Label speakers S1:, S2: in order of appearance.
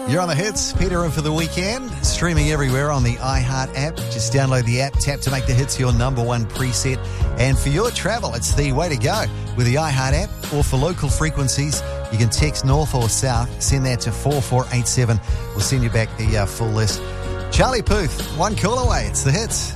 S1: You're on the hits. Peter in for the weekend. Streaming everywhere on the iHeart app. Just download the app, tap to make the hits your number one preset. And for your travel, it's the way to go with the iHeart app. Or for local frequencies, you can text north or south. Send that to 4487. We'll send you back the full list. Charlie Puth, one call away. It's the hits.